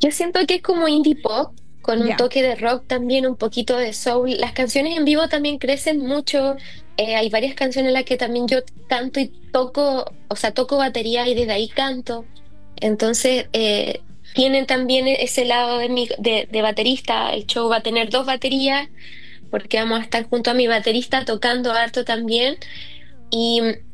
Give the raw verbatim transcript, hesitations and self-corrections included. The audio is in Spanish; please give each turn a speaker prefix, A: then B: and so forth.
A: Yo siento que es como indie pop, con un
B: Ya.
A: toque de rock también, un poquito de soul. Las canciones en vivo también crecen mucho. Eh, hay varias canciones en las que también yo canto y toco, o sea, toco batería y desde ahí canto. Entonces, eh, tienen también ese lado de, mi, de, de baterista. El show va a tener dos baterías porque vamos a estar junto a mi baterista tocando harto también.